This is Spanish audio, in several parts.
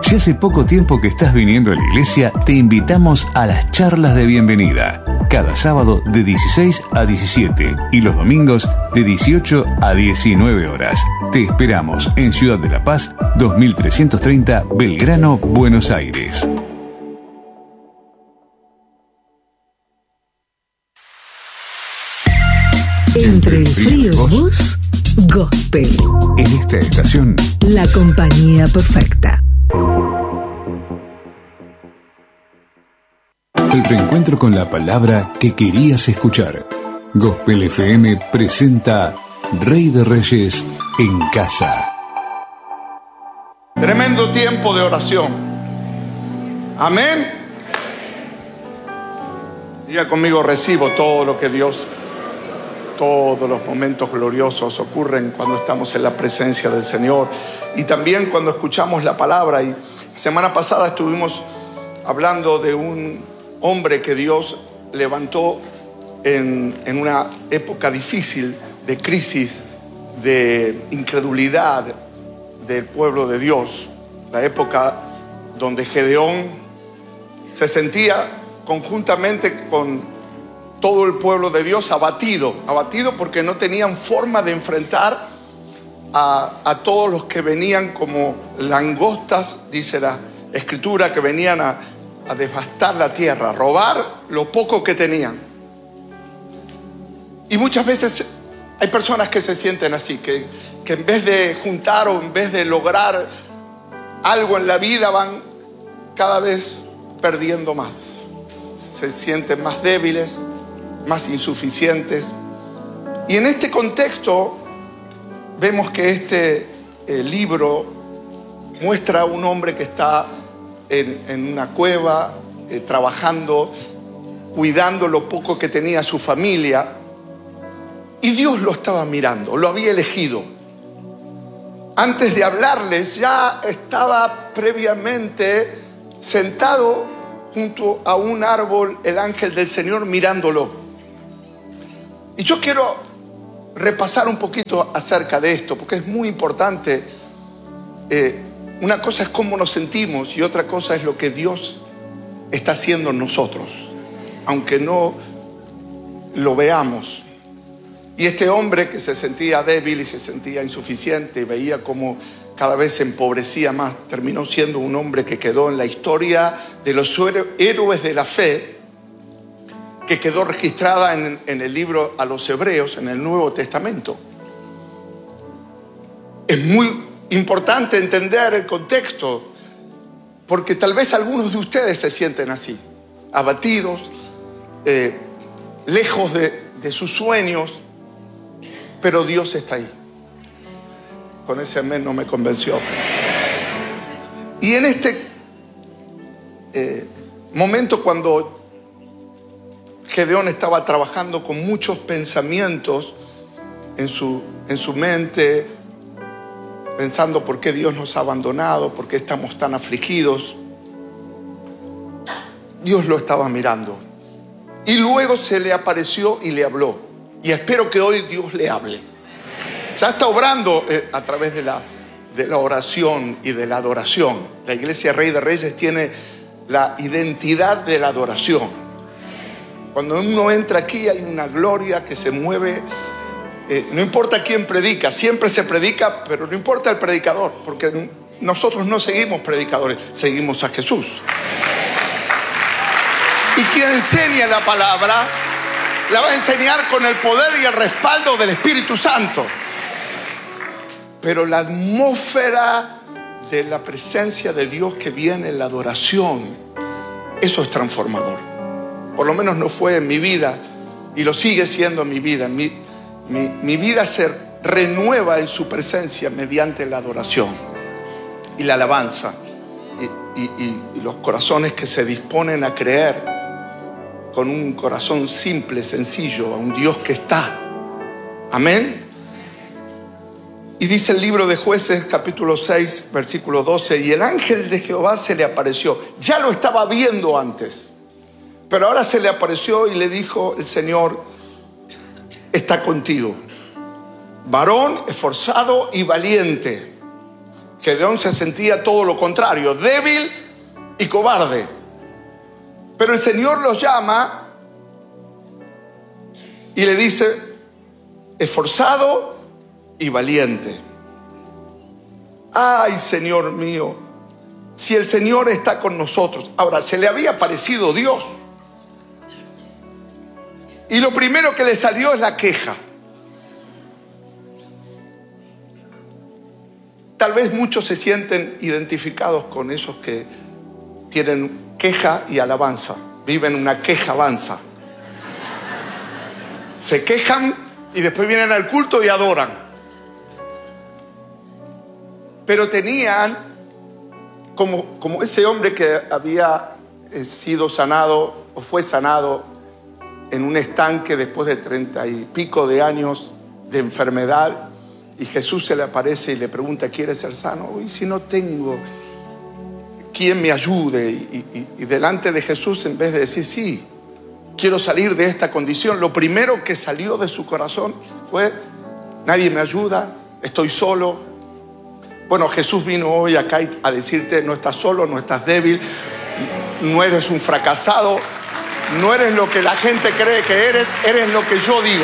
Si hace poco tiempo que estás viniendo a la iglesia, te invitamos a las charlas de bienvenida. Cada sábado de 16 a 17 y los domingos de 18 a 19 horas. Te esperamos en Ciudad de La Paz, 2330 Belgrano, Buenos Aires. Entre el frío y vos, Gospel. En esta estación, la compañía perfecta. El reencuentro con la palabra que querías escuchar. Gospel FM presenta Rey de Reyes en casa. Tremendo tiempo de oración. Amén. Diga conmigo, recibo todo lo que Dios, todos los momentos gloriosos ocurren cuando estamos en la presencia del Señor y también cuando escuchamos la palabra. Y semana pasada estuvimos hablando de un hombre que Dios levantó en una época difícil de crisis, de incredulidad del pueblo de Dios, la época donde Gedeón se sentía conjuntamente con todo el pueblo de Dios abatido porque no tenían forma de enfrentar a todos los que venían como langostas, dice la Escritura, que venían a devastar la tierra, a robar lo poco que tenían. Y muchas veces hay personas que se sienten así, que en vez de juntar o en vez de lograr algo en la vida van cada vez perdiendo más. Se sienten más débiles, más insuficientes. Y en este contexto vemos que este libro muestra a un hombre que está en una cueva, trabajando, cuidando lo poco que tenía su familia. Y Dios lo estaba mirando, lo había elegido. Antes de hablarles, ya estaba previamente sentado junto a un árbol el ángel del Señor mirándolo. Y yo quiero repasar un poquito acerca de esto, porque es muy importante. Una cosa es cómo nos sentimos y otra cosa es lo que Dios está haciendo en nosotros, aunque no lo veamos. Y este hombre que se sentía débil y se sentía insuficiente y veía cómo cada vez se empobrecía más, terminó siendo un hombre que quedó en la historia de los héroes de la fe, que quedó registrada en el libro a los Hebreos, en el Nuevo Testamento. Es muy importante entender el contexto, porque tal vez algunos de ustedes se sienten así, abatidos, lejos de sus sueños, pero Dios está ahí. Con ese amén no me convenció. Y en este momento, cuando Gedeón estaba trabajando con muchos pensamientos en su mente, pensando por qué Dios nos ha abandonado, por qué estamos tan afligidos, Dios lo estaba mirando. Y luego se le apareció y le habló. Y espero que hoy Dios le hable. Ya está obrando a través de la oración y de la adoración. La iglesia Rey de Reyes tiene la identidad de la adoración. Cuando uno entra aquí hay una gloria que se mueve. No importa quién predica, siempre se predica, pero no importa el predicador, porque nosotros no seguimos predicadores, seguimos a Jesús. Y quien enseña la palabra la va a enseñar con el poder y el respaldo del Espíritu Santo. Pero la atmósfera de la presencia de Dios que viene en la adoración, eso es transformador. Por lo menos no fue en mi vida y lo sigue siendo en mi vida. Mi vida se renueva en su presencia mediante la adoración y la alabanza y los corazones que se disponen a creer con un corazón simple, sencillo, a un Dios que está. Amén. Y dice el libro de Jueces, capítulo 6, versículo 12, y el ángel de Jehová se le apareció. Ya lo estaba viendo antes, pero ahora se le apareció y le dijo el Señor: está contigo, varón esforzado y valiente. Gedeón se sentía todo lo contrario, débil y cobarde. Pero el Señor los llama y le dice, esforzado y valiente. Ay, Señor mío, si el Señor está con nosotros. Ahora, se le había aparecido Dios. Y lo primero que le salió es la queja. Tal vez muchos se sienten identificados con esos que tienen queja y alabanza. Viven una quejabanza. Se quejan y después vienen al culto y adoran. Pero tenían como ese hombre que había sido sanado o fue sanado en un estanque después de 30 y pico de años de enfermedad, y Jesús se le aparece y le pregunta, ¿quieres ser sano? Y si no tengo, ¿quién me ayude? Y delante de Jesús, en vez de decir, sí, quiero salir de esta condición, lo primero que salió de su corazón fue, nadie me ayuda, estoy solo. Bueno, Jesús vino hoy acá a decirte, no estás solo, no estás débil, no eres un fracasado, no eres lo que la gente cree que eres lo que yo digo.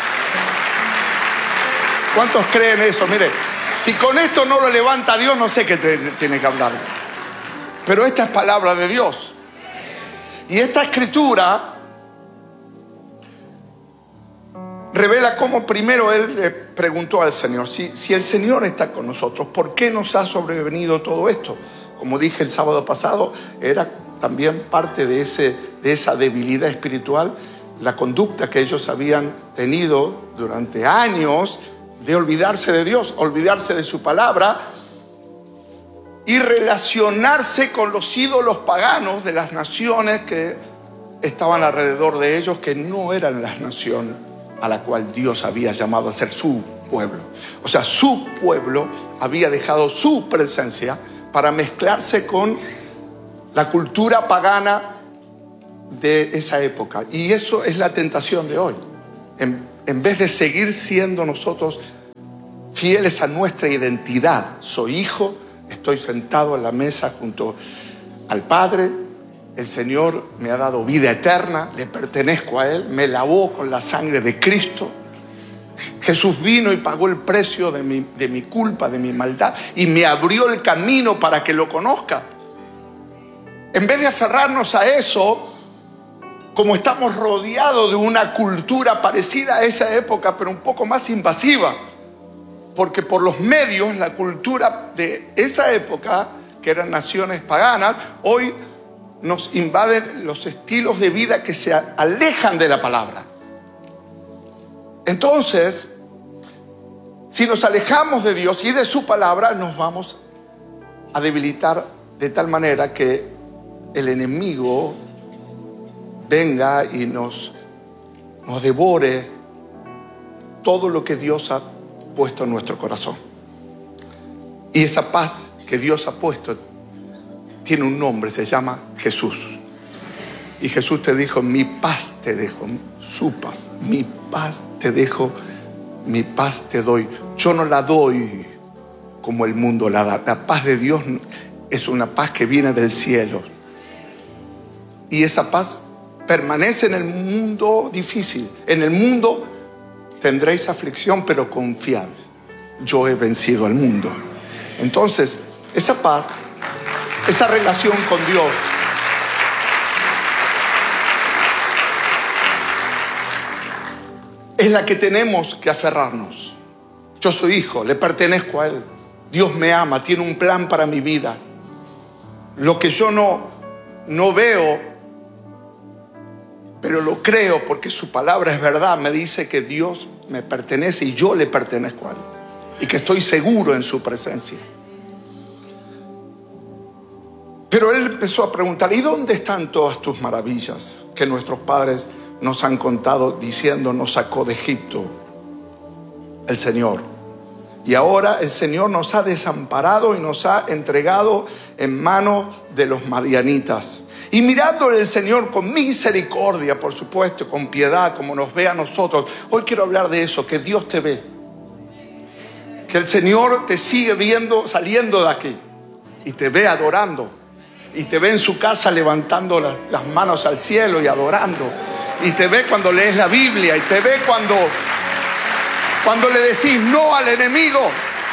¿Cuántos creen eso? Mire, si con esto no lo levanta Dios, no sé qué tiene que hablar. Pero esta es palabra de Dios. Y esta escritura revela cómo primero él le preguntó al Señor, si el Señor está con nosotros, ¿por qué nos ha sobrevenido todo esto? Como dije el sábado pasado, era también parte de esa debilidad espiritual, la conducta que ellos habían tenido durante años de olvidarse de Dios, olvidarse de su palabra y relacionarse con los ídolos paganos de las naciones que estaban alrededor de ellos, que no eran las naciones a la cual Dios había llamado a ser su pueblo. O sea, su pueblo había dejado su presencia para mezclarse con la cultura pagana de esa época. Y eso es la tentación de hoy. En vez de seguir siendo nosotros fieles a nuestra identidad, soy hijo, estoy sentado en la mesa junto al Padre, el Señor me ha dado vida eterna, le pertenezco a Él, me lavó con la sangre de Cristo. Jesús vino y pagó el precio de mi culpa, de mi maldad, y me abrió el camino para que lo conozca. En vez de aferrarnos a eso, como estamos rodeados de una cultura parecida a esa época, pero un poco más invasiva, porque por los medios, la cultura de esa época, que eran naciones paganas, hoy nos invaden los estilos de vida que se alejan de la palabra. Entonces, si nos alejamos de Dios y de su palabra, nos vamos a debilitar de tal manera que el enemigo venga y nos devore todo lo que Dios ha puesto en nuestro corazón. Y esa paz que Dios ha puesto tiene un nombre, se llama Jesús. Y Jesús te dijo, mi paz te dejo, su paz, mi paz te dejo, mi paz te doy. Yo no la doy como el mundo la da. La paz de Dios es una paz que viene del cielo. Y esa paz permanece en el mundo difícil. En el mundo tendréis aflicción, pero confiad. Yo he vencido al mundo. Entonces, esa paz, esa relación con Dios, es la que tenemos que aferrarnos. Yo soy hijo, le pertenezco a Él. Dios me ama, tiene un plan para mi vida. Lo que yo no veo, pero lo creo porque su palabra es verdad, me dice que Dios me pertenece y yo le pertenezco a Él. Y que estoy seguro en su presencia. Pero Él empezó a preguntar, ¿y dónde están todas tus maravillas que nuestros padres nos han contado diciendo, nos sacó de Egipto el Señor? Y ahora el Señor nos ha desamparado y nos ha entregado en manos de los madianitas. Y mirándole el Señor con misericordia, por supuesto, con piedad, como nos ve a nosotros. Hoy quiero hablar de eso, que Dios te ve. Que el Señor te sigue viendo saliendo de aquí y te ve adorando. Y te ve en su casa levantando las manos al cielo y adorando. Y te ve cuando lees la Biblia. Y te ve cuando le decís no al enemigo.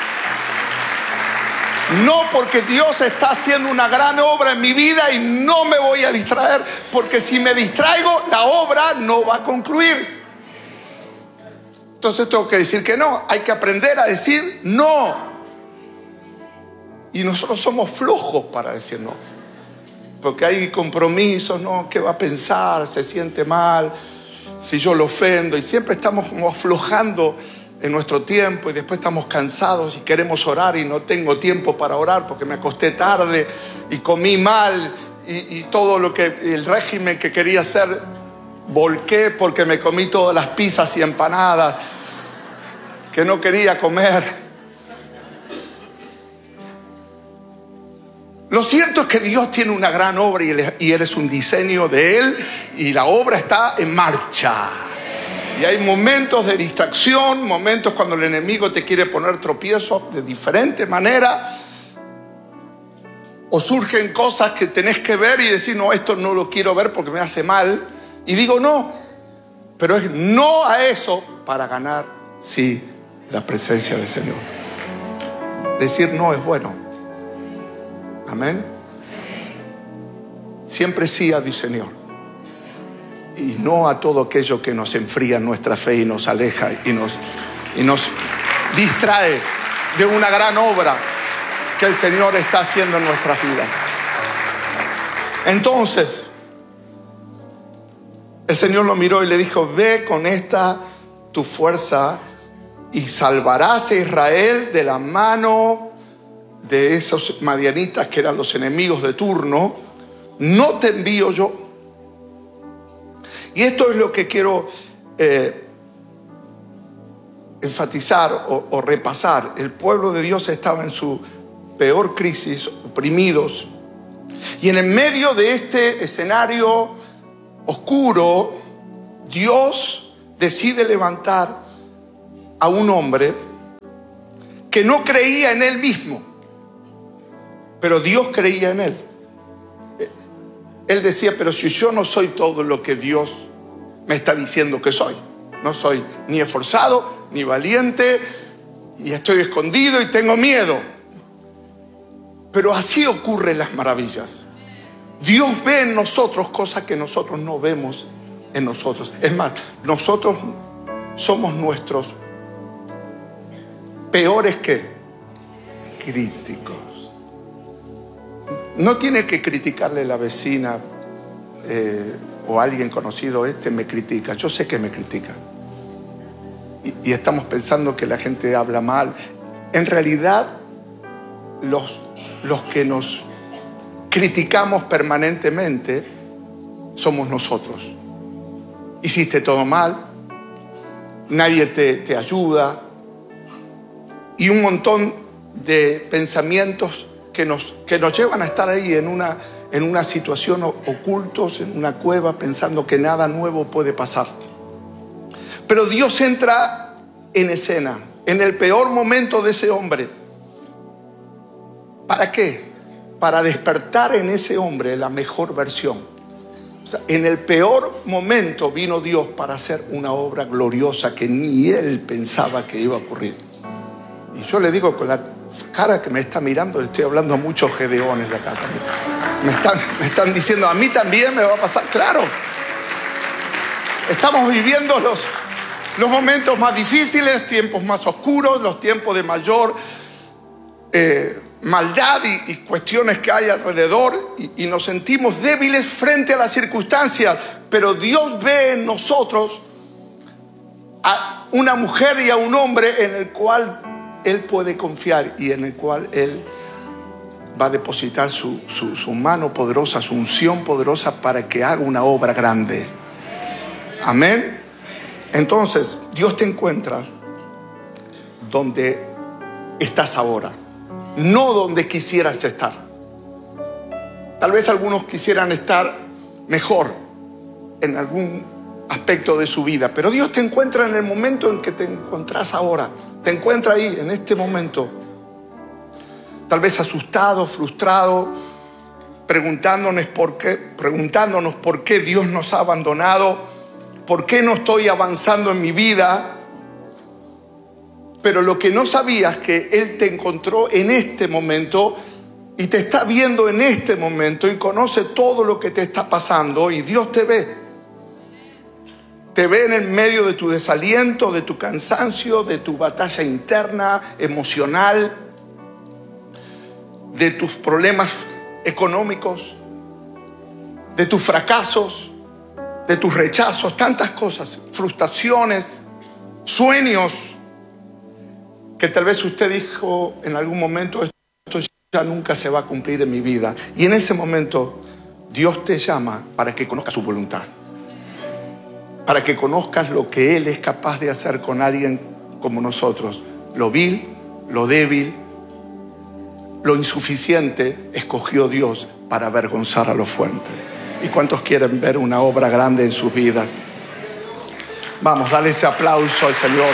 No, porque Dios está haciendo una gran obra en mi vida y no me voy a distraer. Porque si me distraigo, la obra no va a concluir. Entonces tengo que decir que no. Hay que aprender a decir no. Y nosotros somos flojos para decir no. Porque hay compromisos, ¿no? ¿Qué va a pensar? Se siente mal si yo lo ofendo. Y siempre estamos como aflojando en nuestro tiempo. Y después estamos cansados y queremos orar. Y no tengo tiempo para orar porque me acosté tarde y comí mal. Y todo el régimen que quería hacer, volqué porque me comí todas las pizzas y empanadas que no quería comer. Lo cierto es que Dios tiene una gran obra y eres un diseño de Él y la obra está en marcha. Y hay momentos de distracción, momentos cuando el enemigo te quiere poner tropiezos de diferente manera. O surgen cosas que tenés que ver y decir, no, esto no lo quiero ver porque me hace mal. Y digo no, pero es no a eso para ganar, sí, la presencia del Señor. Decir no es bueno. Amén. Siempre sí a Dios, Señor. Y no a todo aquello que nos enfría nuestra fe y nos aleja y nos distrae de una gran obra que el Señor está haciendo en nuestras vidas. Entonces, el Señor lo miró y le dijo, ve con esta tu fuerza y salvarás a Israel de la mano de esos madianitas que eran los enemigos de turno. No te envío yo. Y esto es lo que quiero enfatizar o repasar. El pueblo de Dios estaba en su peor crisis, oprimidos. Y en el medio de este escenario oscuro, Dios decide levantar a un hombre que no creía en él mismo, pero Dios creía en él. Él decía, pero si yo no soy todo lo que Dios me está diciendo que soy, no soy ni esforzado, ni valiente, y estoy escondido y tengo miedo. Pero así ocurren las maravillas. Dios ve en nosotros cosas que nosotros no vemos en nosotros. Es más, nosotros somos nuestros peores críticos. No tiene que criticarle la vecina o alguien conocido, me critica. Yo sé que me critica. Y estamos pensando que la gente habla mal. En realidad, los que nos criticamos permanentemente somos nosotros. Hiciste todo mal, nadie te ayuda, y un montón de pensamientos que nos llevan a estar ahí en una situación ocultos, en una cueva, pensando que nada nuevo puede pasar. Pero Dios entra en escena, en el peor momento de ese hombre. ¿Para qué? Para despertar en ese hombre la mejor versión. O sea, en el peor momento vino Dios para hacer una obra gloriosa que ni él pensaba que iba a ocurrir. Y yo le digo, con la cara que me está mirando, estoy hablando a muchos gedeones de acá también. Me están diciendo, a mí también me va a pasar. Claro, estamos viviendo los momentos más difíciles, tiempos más oscuros, los tiempos de mayor maldad y cuestiones que hay alrededor, y nos sentimos débiles frente a las circunstancias. Pero Dios ve en nosotros a una mujer y a un hombre en el cual Él puede confiar y en el cual Él va a depositar su mano poderosa, su unción poderosa para que haga una obra grande. Amén. Entonces, Dios te encuentra donde estás ahora, no donde quisieras estar. Tal vez algunos quisieran estar mejor en algún aspecto de su vida, pero Dios te encuentra en el momento en que te encontrás ahora, te encuentra ahí en este momento, tal vez asustado, frustrado, preguntándonos por qué Dios nos ha abandonado, por qué no estoy avanzando en mi vida. Pero lo que no sabías es que Él te encontró en este momento y te está viendo en este momento y conoce todo lo que te está pasando, y Dios te ve. Te ve en el medio de tu desaliento, de tu cansancio, de tu batalla interna, emocional, de tus problemas económicos, de tus fracasos, de tus rechazos, tantas cosas, frustraciones, sueños, que tal vez usted dijo en algún momento, esto ya nunca se va a cumplir en mi vida. Y en ese momento Dios te llama para que conozcas su voluntad, para que conozcas lo que Él es capaz de hacer con alguien como nosotros. Lo vil, lo débil, lo insuficiente, escogió Dios para avergonzar a lo fuerte. ¿Y cuántos quieren ver una obra grande en sus vidas? Vamos, dale ese aplauso al Señor.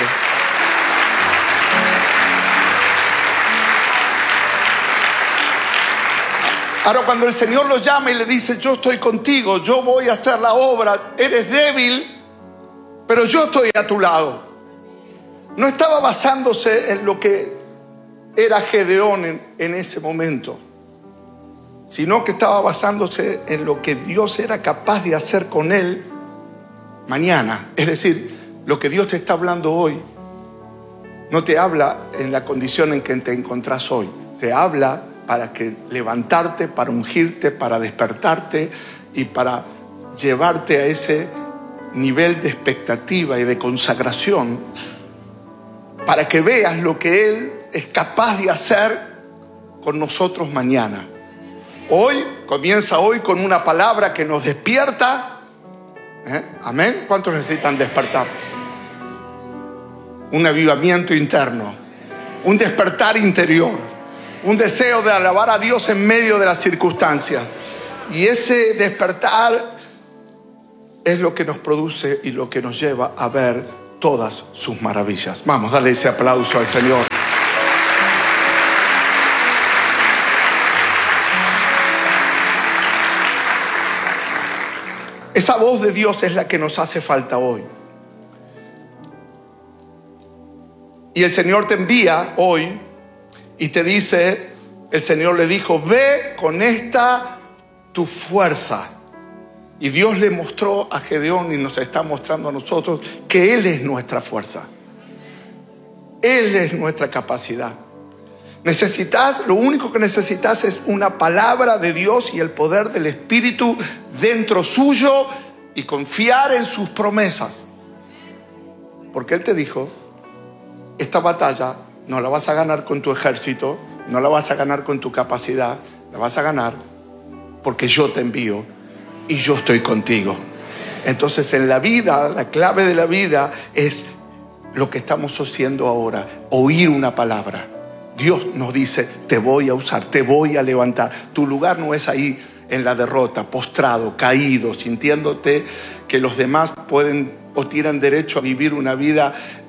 Ahora, cuando el Señor lo llama y le dice, yo estoy contigo, yo voy a hacer la obra, eres débil, pero yo estoy a tu lado. No estaba basándose en lo que era Gedeón en ese momento, sino que estaba basándose en lo que Dios era capaz de hacer con él mañana. Es decir, lo que Dios te está hablando hoy no te habla en la condición en que te encontrás hoy. Te habla para que levantarte, para ungirte, para despertarte y para llevarte a ese nivel de expectativa y de consagración, para que veas lo que Él es capaz de hacer con nosotros mañana. Hoy, comienza hoy con una palabra que nos despierta. Amén. ¿Cuántos necesitan despertar? Un avivamiento interno, un despertar interior, un deseo de alabar a Dios en medio de las circunstancias. Y ese despertar es lo que nos produce y lo que nos lleva a ver todas sus maravillas. Vamos, dale ese aplauso al Señor. Esa voz de Dios es la que nos hace falta hoy. Y el Señor te envía hoy y te dice, el Señor le dijo, ve con esta tu fuerza. Y Dios le mostró a Gedeón y nos está mostrando a nosotros que Él es nuestra fuerza. Él es nuestra capacidad. Lo único que necesitas es una palabra de Dios y el poder del Espíritu dentro suyo y confiar en sus promesas. Porque Él te dijo, esta batalla no la vas a ganar con tu ejército, no la vas a ganar con tu capacidad, la vas a ganar porque yo te envío y yo estoy contigo. Entonces en la vida, la clave de la vida es lo que estamos haciendo ahora, oír una palabra. Dios nos dice, te voy a usar, te voy a levantar. Tu lugar no es ahí en la derrota, postrado, caído, sintiéndote que los demás pueden o tienen derecho a vivir una vida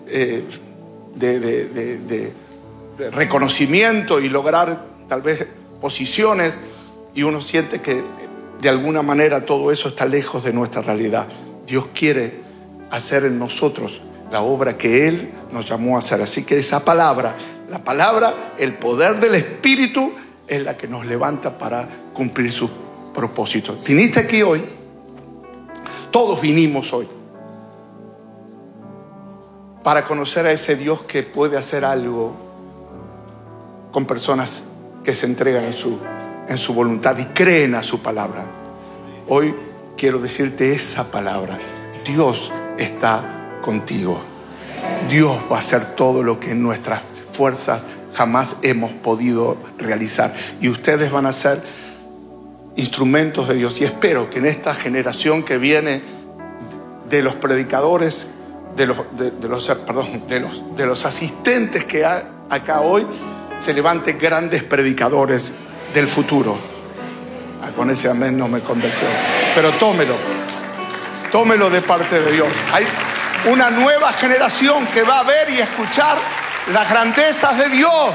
de reconocimiento y lograr tal vez posiciones, y uno siente que de alguna manera todo eso está lejos de nuestra realidad. Dios quiere hacer en nosotros la obra que Él nos llamó a hacer. Así que esa palabra, la palabra, el poder del Espíritu es la que nos levanta para cumplir sus propósitos. Viniste aquí hoy, todos vinimos hoy para conocer a ese Dios que puede hacer algo con personas que se entregan en su voluntad y creen a su palabra. Hoy quiero decirte esa palabra. Dios está contigo. Dios va a hacer todo lo que en nuestras fuerzas jamás hemos podido realizar. Y ustedes van a ser instrumentos de Dios. Y espero que en esta generación que viene de los predicadores, de los asistentes que hay acá hoy, se levanten grandes predicadores del futuro. Con ese amén no me convenció, pero tómelo de parte de Dios. Hay una nueva generación que va a ver y escuchar las grandezas de Dios.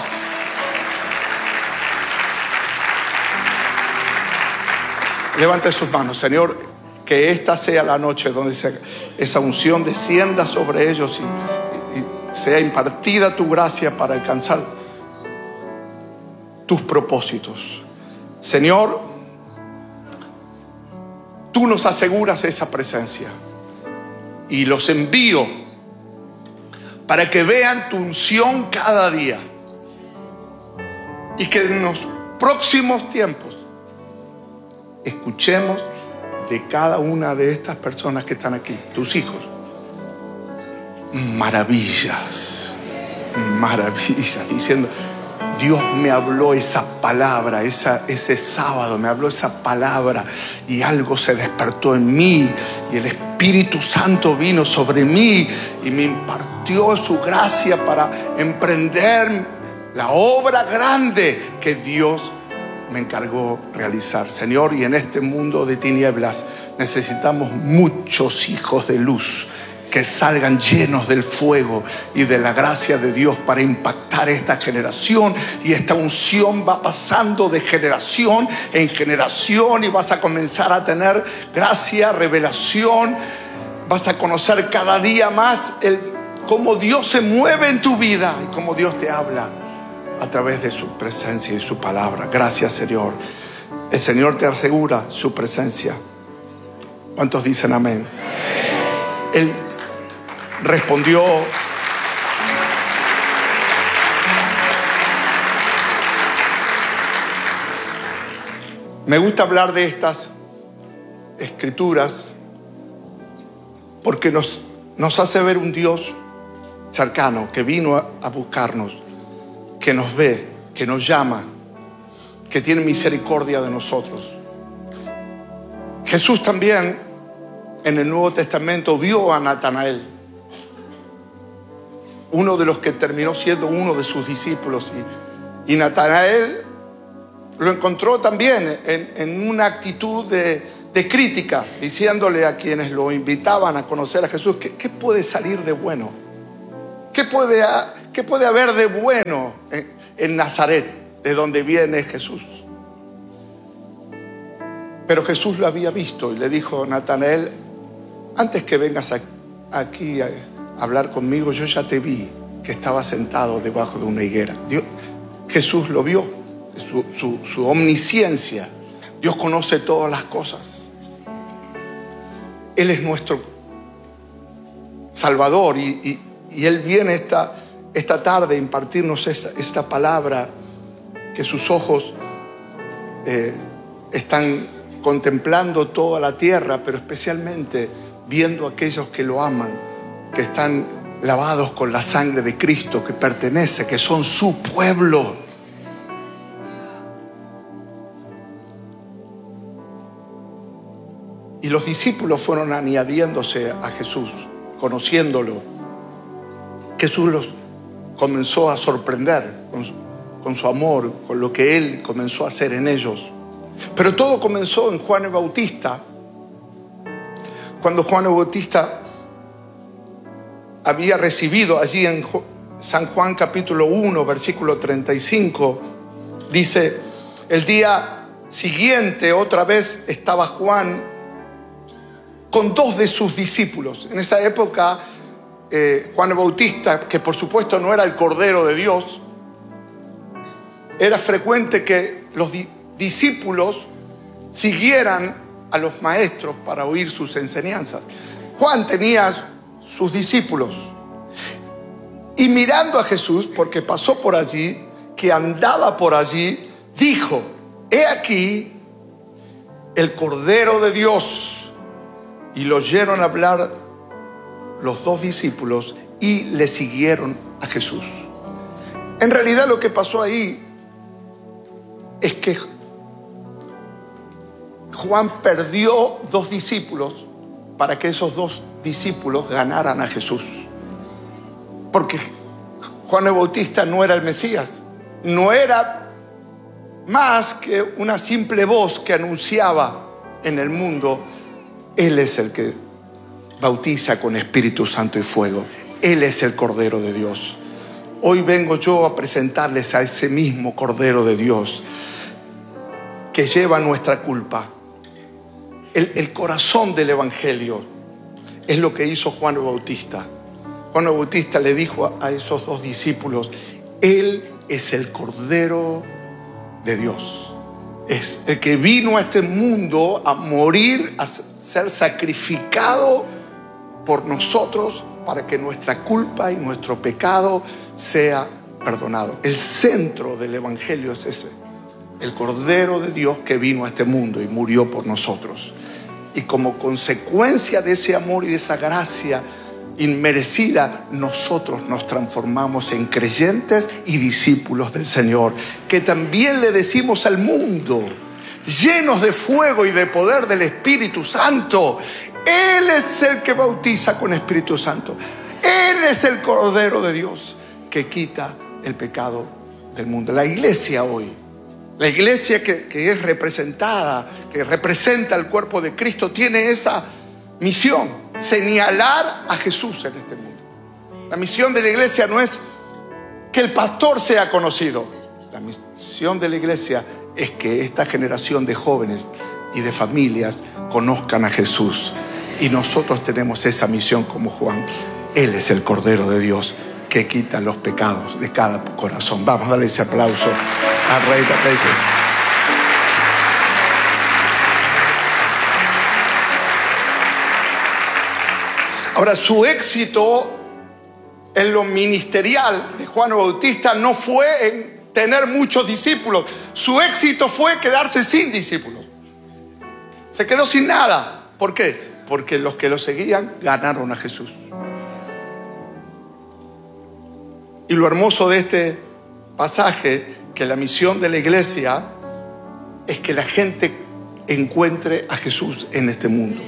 Levante sus manos, Señor, que esta sea la noche donde esa unción descienda sobre ellos y sea impartida tu gracia para alcanzar tus propósitos. Señor, tú nos aseguras esa presencia y los envío para que vean tu unción cada día y que en los próximos tiempos escuchemos de cada una de estas personas que están aquí, tus hijos, maravillas, diciendo: Dios me habló esa palabra, ese sábado me habló esa palabra y algo se despertó en mí y el Espíritu Santo vino sobre mí y me impartió su gracia para emprender la obra grande que Dios me encargó realizar. Señor, y en este mundo de tinieblas necesitamos muchos hijos de luz que salgan llenos del fuego y de la gracia de Dios para impactar esta generación. Y esta unción va pasando de generación en generación y vas a comenzar a tener gracia, revelación. Vas a conocer cada día más cómo Dios se mueve en tu vida y cómo Dios te habla a través de su presencia y su palabra. Gracias, Señor. El Señor te asegura su presencia. ¿Cuántos dicen amén? Él respondió: me gusta hablar de estas escrituras porque nos hace ver un Dios cercano que vino a buscarnos, que nos ve, que nos llama, que tiene misericordia de nosotros. Jesús también en el Nuevo Testamento vio a Natanael, uno de los que terminó siendo uno de sus discípulos, y Natanael lo encontró también en una actitud de crítica, diciéndole a quienes lo invitaban a conocer a Jesús: ¿qué puede salir de bueno? ¿Qué puede haber de bueno en Nazaret, de donde viene Jesús? Pero Jesús lo había visto y le dijo: Natanael, antes que vengas aquí a hablar conmigo, yo ya te vi que estaba sentado debajo de una higuera. Jesús lo vio, su omnisciencia. Dios conoce todas las cosas. Él es nuestro Salvador y Él viene esta tarde a impartirnos esta palabra que sus ojos están contemplando toda la tierra, pero especialmente viendo a aquellos que lo aman, que están lavados con la sangre de Cristo, que pertenece, que son su pueblo. Y los discípulos fueron añadiéndose a Jesús, conociéndolo. Jesús los comenzó a sorprender con su amor, con lo que Él comenzó a hacer en ellos. Pero todo comenzó en Juan el Bautista, cuando Juan el Bautista había recibido allí en San Juan capítulo 1, versículo 35, dice: el día siguiente otra vez estaba Juan con dos de sus discípulos. En esa época Juan el Bautista, que por supuesto no era el Cordero de Dios, era frecuente que los discípulos siguieran a los maestros para oír sus enseñanzas. Juan tenía sus discípulos y mirando a Jesús, porque pasó por allí, que andaba por allí, dijo: he aquí el Cordero de Dios. Y lo oyeron hablar los dos discípulos y le siguieron a Jesús. En realidad lo que pasó ahí es que Juan perdió dos discípulos para que esos dos discípulos ganaran a Jesús. Porque Juan el Bautista no era el Mesías, no era más que una simple voz que anunciaba en el mundo: Él es el que bautiza con Espíritu Santo y fuego. Él es el Cordero de Dios. Hoy vengo yo a presentarles a ese mismo Cordero de Dios que lleva nuestra culpa. El corazón del Evangelio es lo que hizo Juan el Bautista. Juan el Bautista le dijo a esos dos discípulos: Él es el Cordero de Dios. Es el que vino a este mundo a morir, a ser sacrificado por nosotros para que nuestra culpa y nuestro pecado sea perdonado. El centro del Evangelio es ese: el Cordero de Dios que vino a este mundo y murió por nosotros. Y como consecuencia de ese amor y de esa gracia inmerecida, nosotros nos transformamos en creyentes y discípulos del Señor, que también le decimos al mundo, llenos de fuego y de poder del Espíritu Santo: Él es el que bautiza con Espíritu Santo. Él es el Cordero de Dios que quita el pecado del mundo. La iglesia hoy, la iglesia que es representada, que representa el cuerpo de Cristo, tiene esa misión: señalar a Jesús en este mundo. La misión de la iglesia no es que el pastor sea conocido. La misión de la iglesia es que esta generación de jóvenes y de familias conozcan a Jesús. Y nosotros tenemos esa misión como Juan. Él es el Cordero de Dios que quita los pecados de cada corazón. Vamos a darle ese aplauso al Rey de Reyes. Ahora, su éxito en lo ministerial de Juan el Bautista no fue en tener muchos discípulos. Su éxito fue quedarse sin discípulos. Se quedó sin nada. ¿Por qué? Porque los que lo seguían ganaron a Jesús. Y lo hermoso de este pasaje, que la misión de la iglesia es que la gente encuentre a Jesús en este mundo.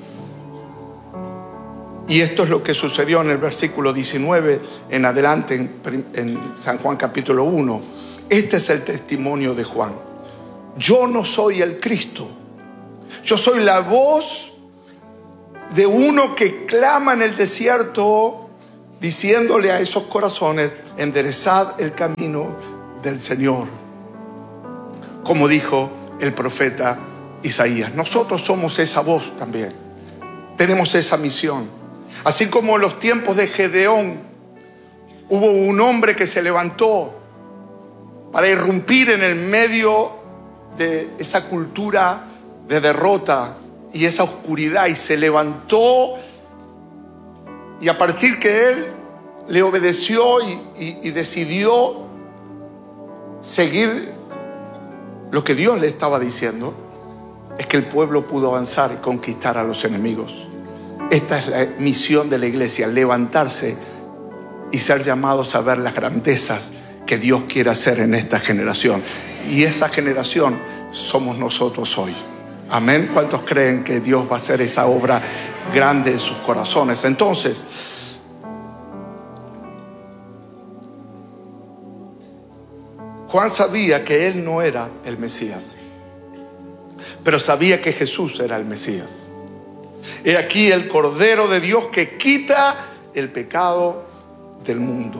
Y esto es lo que sucedió en el versículo 19 en adelante en San Juan capítulo 1. Este es el testimonio de Juan: yo no soy el Cristo, yo soy la voz de uno que clama en el desierto, diciéndole a esos corazones: enderezad el camino del Señor, como dijo el profeta Isaías. Nosotros somos esa voz también, tenemos esa misión. Así como en los tiempos de Gedeón hubo un hombre que se levantó para irrumpir en el medio de esa cultura de derrota y esa oscuridad, y se levantó, y a partir que él le obedeció y decidió seguir lo que Dios le estaba diciendo, es que el pueblo pudo avanzar y conquistar a los enemigos. Esta es la misión de la iglesia: levantarse y ser llamados a ver las grandezas que Dios quiere hacer en esta generación. Y esa generación somos nosotros hoy. Amén. ¿Cuántos creen que Dios va a hacer esa obra grande en sus corazones? Entonces, Juan sabía que él no era el Mesías, pero sabía que Jesús era el Mesías. He aquí el Cordero de Dios que quita el pecado del mundo.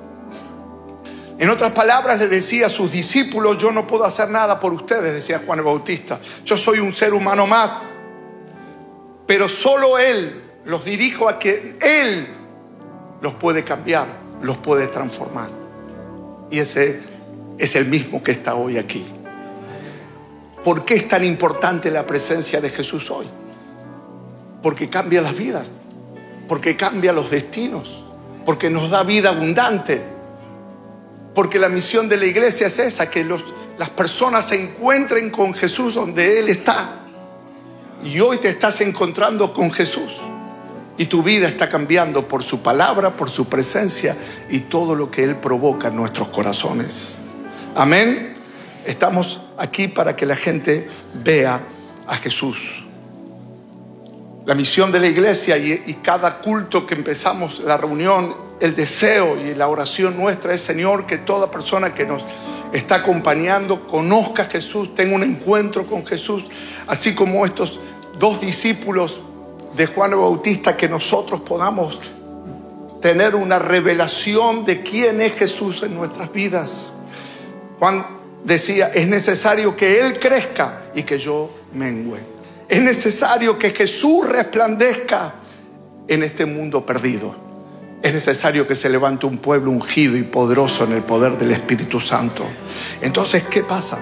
En otras palabras, le decía a sus discípulos: yo no puedo hacer nada por ustedes, decía Juan el Bautista. Yo soy un ser humano más, pero solo Él los dirijo a que Él los puede cambiar, los puede transformar. Y ese es el mismo que está hoy aquí. ¿Por qué es tan importante la presencia de Jesús hoy? Porque cambia las vidas, porque cambia los destinos, porque nos da vida abundante. Porque la misión de la iglesia es esa: que las personas se encuentren con Jesús donde Él está. Y hoy te estás encontrando con Jesús, y tu vida está cambiando por su palabra, por su presencia y todo lo que Él provoca en nuestros corazones. Amén. Estamos aquí para que la gente vea a Jesús. La misión de la iglesia y cada culto que empezamos, la reunión, el deseo y la oración nuestra es: Señor, que toda persona que nos está acompañando conozca a Jesús, tenga un encuentro con Jesús, así como estos dos discípulos de Juan el Bautista, que nosotros podamos tener una revelación de quién es Jesús en nuestras vidas. Juan decía, es necesario que Él crezca y que yo mengüe. Es necesario que Jesús resplandezca en este mundo perdido. Es necesario que se levante un pueblo ungido y poderoso en el poder del Espíritu Santo. Entonces, ¿qué pasa?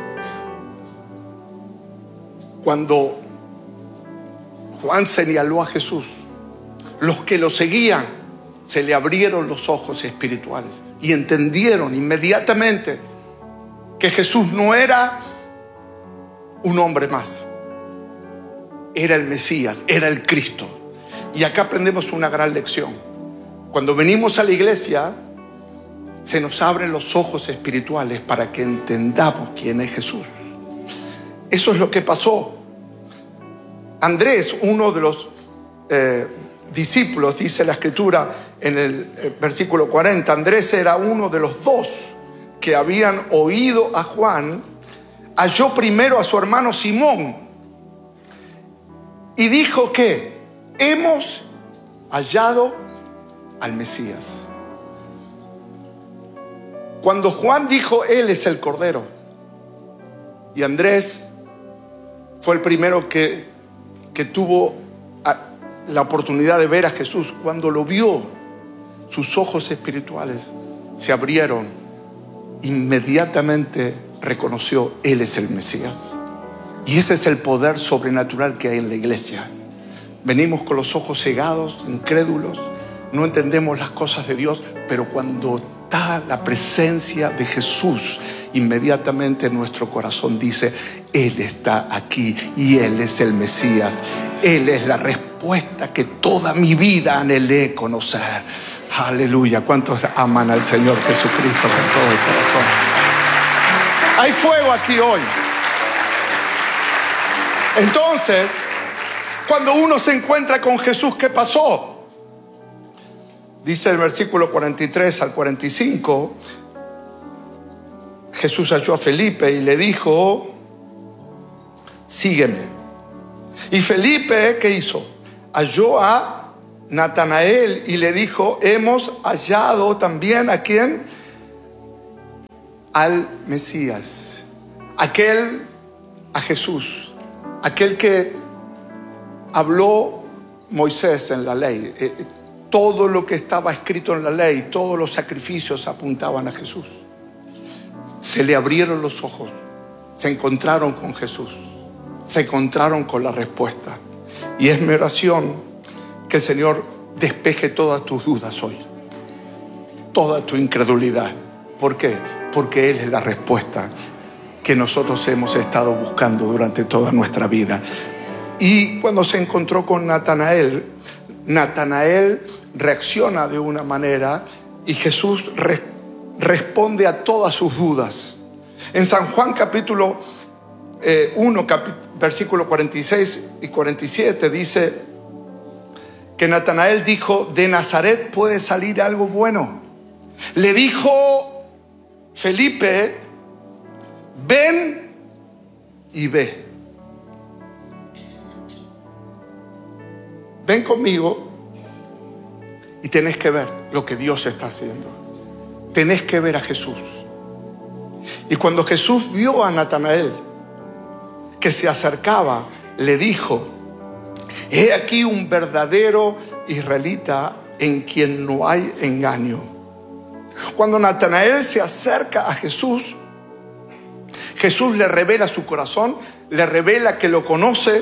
Cuando Juan señaló a Jesús, los que lo seguían se le abrieron los ojos espirituales y entendieron inmediatamente que Jesús no era un hombre más, era el Mesías, era el Cristo. Y acá aprendemos una gran lección. Cuando venimos a la iglesia, se nos abren los ojos espirituales para que entendamos quién es Jesús. Eso es lo que pasó. Andrés, uno de los discípulos, dice la Escritura en el versículo 40, Andrés era uno de los 2 que habían oído a Juan, halló primero a su hermano Simón y dijo que hemos hallado al Mesías. Cuando Juan dijo, Él es el Cordero, y Andrés fue el primero que tuvo la oportunidad de ver a Jesús, cuando lo vio, sus ojos espirituales se abrieron. Inmediatamente reconoció, Él es el Mesías. Y ese es el poder sobrenatural que hay en la iglesia. Venimos con los ojos cegados, incrédulos, no entendemos las cosas de Dios, pero cuando está la presencia de Jesús, inmediatamente nuestro corazón dice, Él está aquí y Él es el Mesías. Él es la respuesta que toda mi vida anhelé conocer. Aleluya. ¿Cuántos aman al Señor Jesucristo con todo el corazón? Hay fuego aquí hoy. Entonces, cuando uno se encuentra con Jesús, ¿qué pasó? Dice el versículo 43 al 45, Jesús halló a Felipe y le dijo, sígueme. Y Felipe, ¿qué hizo? Halló a Natanael y le dijo, hemos hallado también ¿a quién? Al Mesías, a Jesús, aquel que habló Moisés en la ley. Todo lo que estaba escrito en la ley, todos los sacrificios apuntaban a Jesús. Se le abrieron los ojos, se encontraron con Jesús, se encontraron con la respuesta. Y es mi oración que el Señor despeje todas tus dudas hoy, toda tu incredulidad. ¿Por qué? Porque Él es la respuesta que nosotros hemos estado buscando durante toda nuestra vida. Y cuando se encontró con Natanael reacciona de una manera y Jesús responde a todas sus dudas. En San Juan capítulo 1, versículo 46 y 47 dice que Natanael dijo, de Nazaret puede salir algo bueno. Le dijo Felipe, ven y ve. Ven conmigo y tenés que ver lo que Dios está haciendo. Tenés que ver a Jesús. Y cuando Jesús vio a Natanael que se acercaba, le dijo, he aquí un verdadero israelita en quien no hay engaño. Cuando Natanael se acerca a Jesús, Jesús le revela su corazón, le revela que lo conoce.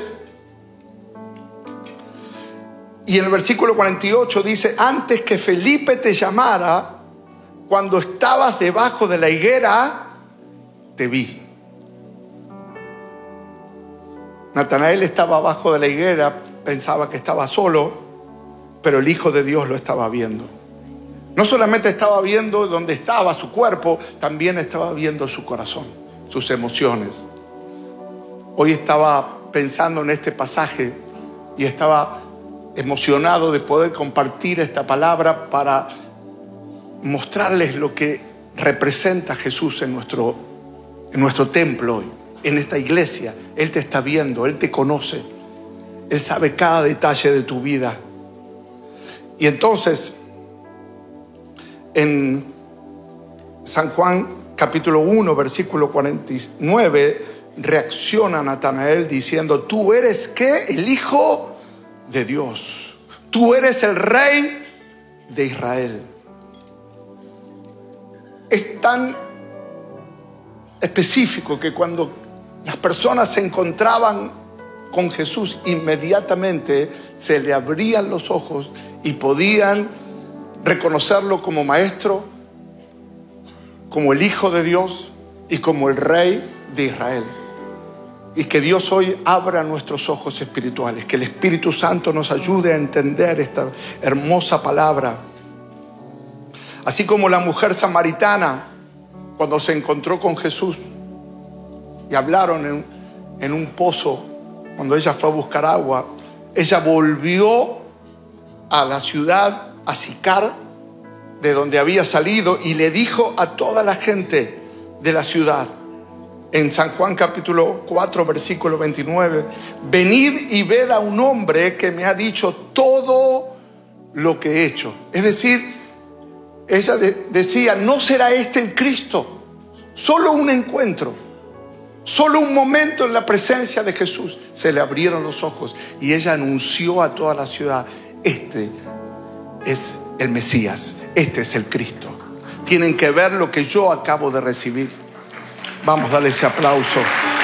Y en el versículo 48 dice, antes que Felipe te llamara, cuando estabas debajo de la higuera, te vi. Natanael estaba abajo de la higuera, pensaba que estaba solo, pero el Hijo de Dios lo estaba viendo. No solamente estaba viendo donde estaba su cuerpo, también estaba viendo su corazón, sus emociones. Hoy estaba pensando en este pasaje y estaba emocionado de poder compartir esta palabra para mostrarles lo que representa Jesús en nuestro templo hoy, en esta iglesia. Él te está viendo, Él te conoce, Él sabe cada detalle de tu vida. Y entonces En San Juan capítulo 1, versículo 49, reacciona Natanael diciendo: tú eres ¿qué? El Hijo de Dios. Tú eres el Rey de Israel. Es tan específico que cuando las personas se encontraban con Jesús, inmediatamente se le abrían los ojos y podían reconocerlo como maestro, como el Hijo de Dios y como el Rey de Israel. Y que Dios hoy abra nuestros ojos espirituales, que el Espíritu Santo nos ayude a entender esta hermosa palabra. Así como la mujer samaritana, cuando se encontró con Jesús y hablaron en un pozo, cuando ella fue a buscar agua, ella volvió a la ciudad, a Sicar, de donde había salido, y le dijo a toda la gente de la ciudad, en San Juan capítulo 4, versículo 29, venid y ved a un hombre que me ha dicho todo lo que he hecho. Es decir, ella decía, no será este el Cristo. Solo un encuentro, solo un momento en la presencia de Jesús, se le abrieron los ojos y ella anunció a toda la ciudad: este es el Mesías, este es el Cristo. Tienen que ver lo que yo acabo de recibir. Vamos a darle ese aplauso.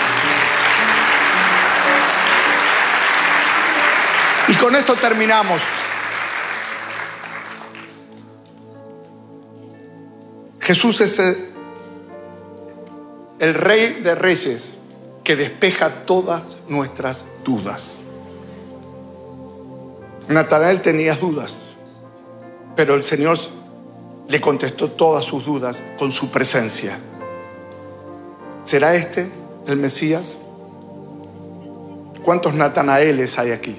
Y con esto terminamos. Jesús es el Rey de Reyes que despeja todas nuestras dudas. Natanael tenía dudas, pero el Señor le contestó todas sus dudas con su presencia. ¿Será este el Mesías? ¿Cuántos Natanaeles hay aquí?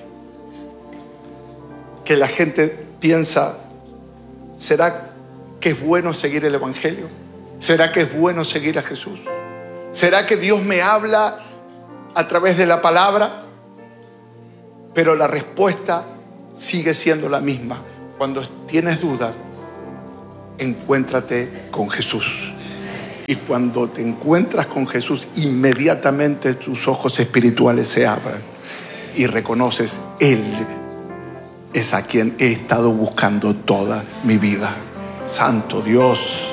Que la gente piensa, ¿será que es bueno seguir el Evangelio? ¿Será que es bueno seguir a Jesús? ¿Será que Dios me habla a través de la palabra? Pero la respuesta sigue siendo la misma. Cuando tienes dudas, encuéntrate con Jesús. Y cuando te encuentras con Jesús, inmediatamente tus ojos espirituales se abren y reconoces: Él es a quien he estado buscando toda mi vida. Santo Dios.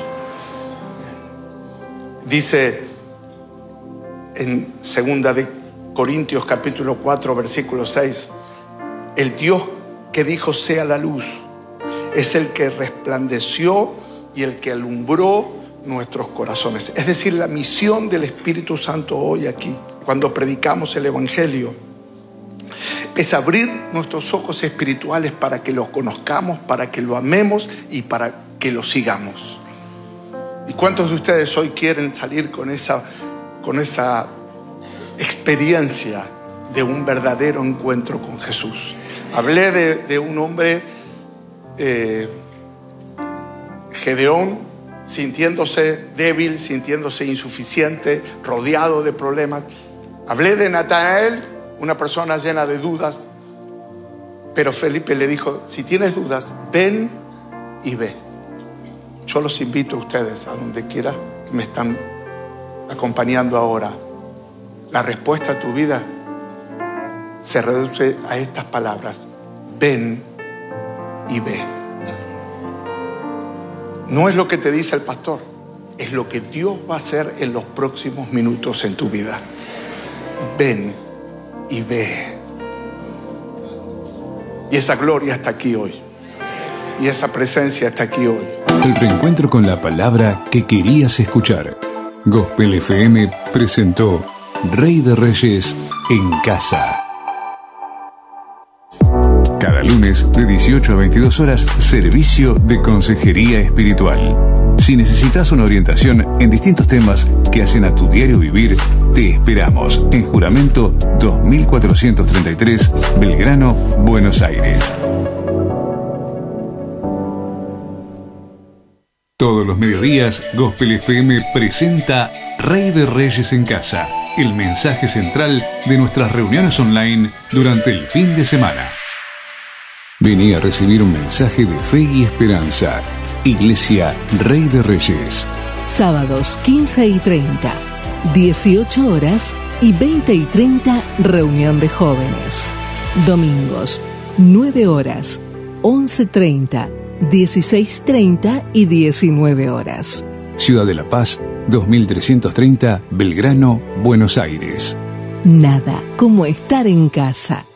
Dice en 2 de Corintios capítulo 4 versículo 6: el Dios que dijo sea la luz es el que resplandeció y el que alumbró nuestros corazones. Es decir, la misión del Espíritu Santo hoy aquí, cuando predicamos el Evangelio, es abrir nuestros ojos espirituales para que lo conozcamos, para que lo amemos y para que lo sigamos. ¿Y cuántos de ustedes hoy quieren salir con esa experiencia de un verdadero encuentro con Jesús? Hablé de un hombre, Gedeón, sintiéndose débil, sintiéndose insuficiente, rodeado de problemas. Hablé de Natanael, una persona llena de dudas, pero Felipe le dijo: si tienes dudas, ven y ve. Yo los invito a ustedes, a donde quiera que me están acompañando ahora. La respuesta a tu vida se reduce a estas palabras: ven y ve. No es lo que te dice el pastor, es lo que Dios va a hacer en los próximos minutos en tu vida. Ven y ve. Y esa gloria está aquí hoy. Y esa presencia está aquí hoy. El reencuentro con la palabra que querías escuchar. Gospel FM presentó Rey de Reyes en Casa. Cada lunes de 18 a 22 horas, servicio de consejería espiritual. Si necesitas una orientación en distintos temas que hacen a tu diario vivir, te esperamos en Juramento 2433, Belgrano, Buenos Aires. Todos los mediodías, Gospel FM presenta Rey de Reyes en Casa, el mensaje central de nuestras reuniones online durante el fin de semana. Vení a recibir un mensaje de fe y esperanza. Iglesia Rey de Reyes. Sábados 15 y 30, 18 horas y 20 y 30, reunión de jóvenes. Domingos, 9 horas, 11:30, 16:30 y 19 horas. Ciudad de La Paz, 2330, Belgrano, Buenos Aires. Nada como estar en casa.